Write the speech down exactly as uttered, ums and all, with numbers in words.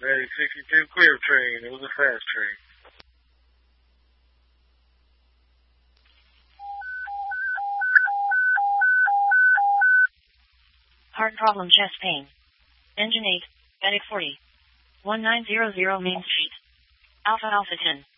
Medic sixty-two, clear train. It was a fast train. Heart problem, chest pain. Engine eight, Medic forty. one nine zero zero Main Street. Alpha Alpha ten.